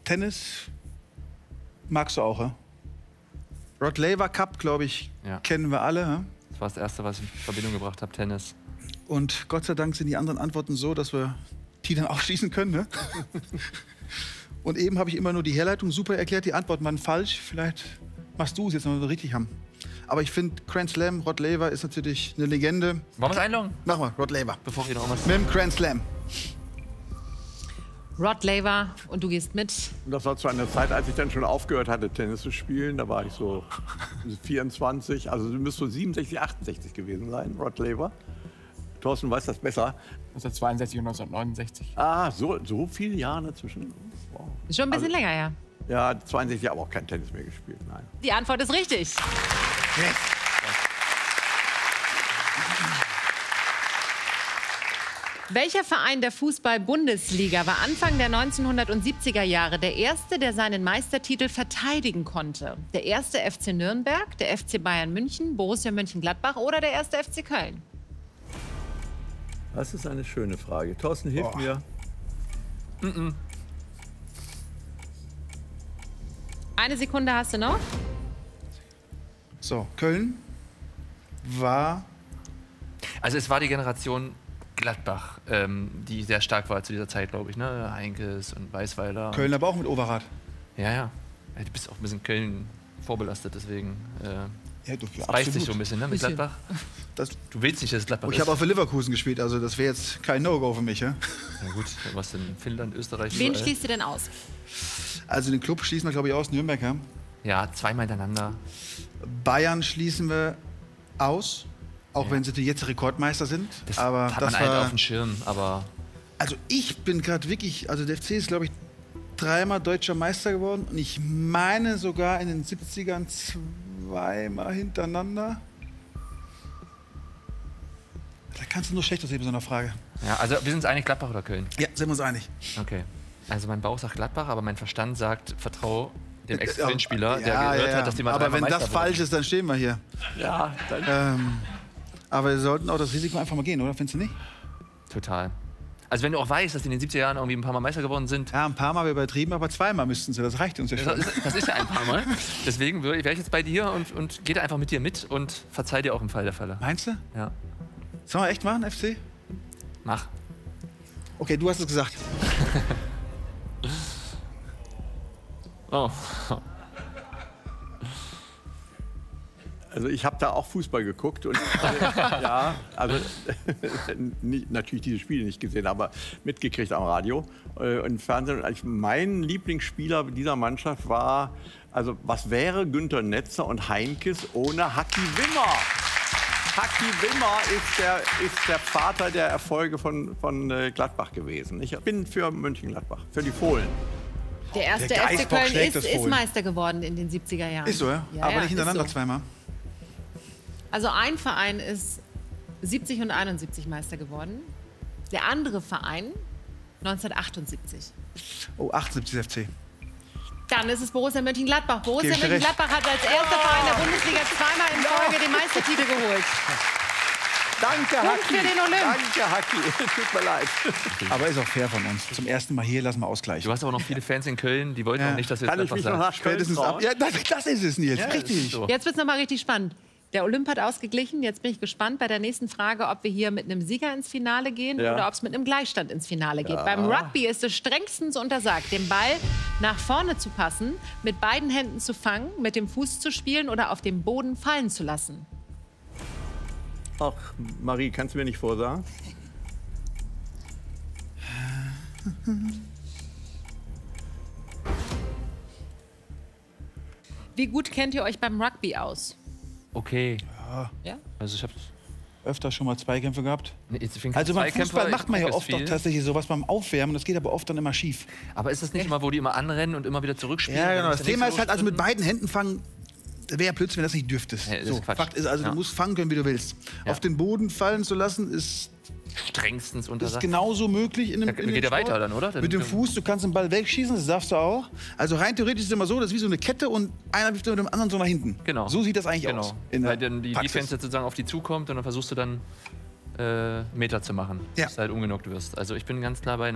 Tennis magst du auch, ja? Rod Laver Cup, glaube ich, kennen wir alle. Ja? Das war das Erste, was ich in Verbindung gebracht habe, Tennis. Und Gott sei Dank sind die anderen Antworten so, dass wir die dann ausschließen können. Ne? Und eben habe ich immer nur die Herleitung super erklärt, die Antworten waren falsch. Vielleicht machst du es jetzt noch so richtig haben. Aber ich finde, Grand Slam, Rod Laver ist natürlich eine Legende. Wollen wir es einloggen? Mach mal, Rod Laver. Bevor wir noch was... Mit dem Grand Slam. Rod Laver und du gehst mit. Und das war zu einer Zeit, als ich dann schon aufgehört hatte, Tennis zu spielen. Da war ich so 24, also du müsst so 67, 68 gewesen sein, Rod Laver. Thorsten weiß das besser. 1962 und 1969. Ah, so viele Jahre dazwischen. Wow. Ist schon ein bisschen länger, ja. Ja, 62 aber auch kein Tennis mehr gespielt, nein. Die Antwort ist richtig. Yes. Welcher Verein der Fußball-Bundesliga war Anfang der 1970er Jahre der erste, der seinen Meistertitel verteidigen konnte? Der erste FC Nürnberg, der FC Bayern München, Borussia Mönchengladbach oder der erste FC Köln? Das ist eine schöne Frage. Thorsten, hilf mir. Eine Sekunde hast du noch. So, Köln war... Also es war die Generation Gladbach, die sehr stark war zu dieser Zeit, glaube ich. Ne? Heinkes und Weißweiler. Köln aber auch mit Overath. Ja. Du bist auch ein bisschen Köln vorbelastet, deswegen... Ja, du, das beißt sich so ein bisschen, ne, mit Gladbach. Du willst nicht, dass es Gladbach ist. Ich habe auch für Leverkusen gespielt, also das wäre jetzt kein No-Go für mich. Ja? Na gut, was in Finnland, Österreich... Wen überall. schließt du denn aus? Also den Club schließen wir, glaube ich, aus, Nürnberg. Ja? Ja, zweimal hintereinander. Bayern schließen wir aus, auch wenn sie jetzt Rekordmeister sind. Das aber hat das man halt war, auf dem Schirm, aber... Also ich bin gerade wirklich, also der FC ist, glaube ich, 3-mal deutscher Meister geworden. Und ich meine sogar in den 70ern 2-mal hintereinander. Da kannst du nur schlecht aussehen bei so einer Frage. Ja, also wir sind uns einig, Gladbach oder Köln? Ja, sind wir uns einig. Okay. Also mein Bauch sagt Gladbach, aber mein Verstand sagt, vertrau dem Ex-Köln-Spieler, der gehört hat, dass die mal aber wenn Meister das falsch ist, dann stehen wir hier. Ja, dann... Aber wir sollten auch das Risiko einfach mal gehen, oder? Findest du nicht? Total. Also wenn du auch weißt, dass die in den 70er Jahren irgendwie ein paar Mal Meister geworden sind. Ja, ein paar Mal übertrieben, aber 2-mal müssten sie. Das reicht uns ja schon. Das ist ja ein paar Mal. Deswegen wäre ich jetzt bei dir und gehe da einfach mit dir mit und verzeih dir auch im Fall der Fälle. Meinst du? Ja. Sollen wir echt machen, FC? Mach. Okay, du hast es gesagt. Oh. Also ich habe da auch Fußball geguckt und ja, also natürlich diese Spiele nicht gesehen, aber mitgekriegt am Radio und im Fernsehen. Mein Lieblingsspieler dieser Mannschaft war, also was wäre Günter Netzer und Heinkes ohne Haki Wimmer? Haki Wimmer ist der Vater der Erfolge von Gladbach gewesen. Ich bin für Mönchengladbach, für die Fohlen. Der erste Der FC Geistbock Köln schlägt das ist Fohlen. Meister geworden in den 70er Jahren. Ist so, ja? Ja, aber ja, nicht hintereinander ist so. 2-mal. Also ein Verein ist 70 und 71 Meister geworden. Der andere Verein 1978. Oh, 78 FC. Dann ist es Borussia Mönchengladbach. Borussia Geb ich dir recht. Mönchengladbach hat als erster Verein der Bundesliga zweimal in Folge den Meistertitel geholt. Danke, Punkt Haki. für den Olymp. Danke, Haki. Tut mir leid. Aber ist auch fair von uns. Zum ersten Mal hier lassen wir ausgleichen. Du hast aber noch viele Fans in Köln, die wollten auch nicht, dass wir Kann jetzt ich einfach mich noch sagen. nach Köln Spätestens trauen? ab. Ja, das ist es, Nils. Ja, Richtig. ist so. Jetzt wird es nochmal richtig spannend. Der Olymp hat ausgeglichen. Jetzt bin ich gespannt bei der nächsten Frage, ob wir hier mit einem Sieger ins Finale gehen oder ob es mit einem Gleichstand ins Finale geht. Beim Rugby ist es strengstens untersagt, den Ball nach vorne zu passen, mit beiden Händen zu fangen, mit dem Fuß zu spielen oder auf dem Boden fallen zu lassen. Ach, Marie, kannst du mir nicht vorsagen? Wie gut kennt ihr euch beim Rugby aus? Okay. Ja? Also ich habe Öfter schon mal Zweikämpfe gehabt. also Also beim Fußball macht man ja oft viel. auch tatsächlich sowas beim Aufwärmen. Das geht aber oft dann immer schief. Aber ist das nicht immer, wo die immer anrennen und immer wieder zurückspielen? Ja, genau. Dann Das ist der Thema nächste ist halt, also mit lossprinten? beiden Händen fangen, wäre ja Blödsinn, wenn das nicht dürftest. Ja, das so, ist Quatsch. Fakt ist also, Ja. du musst fangen können, wie du willst. Ja. Auf den Boden fallen zu lassen, ist Strengstens ist untersagt. genauso möglich in dem, Da in dem geht er Sport. weiter dann, oder? Dann- Mit dem Fuß, du kannst den Ball wegschießen, das darfst du auch. Also rein theoretisch ist es immer so, das ist wie so eine Kette und einer wirft mit dem anderen so nach hinten. Genau. So sieht das eigentlich Genau. aus. In der Weil dann die Praxis. Defense sozusagen auf die zukommt und dann versuchst du dann Meter zu machen, Ja. dass du halt umgenockt wirst. Also ich bin ganz klar bei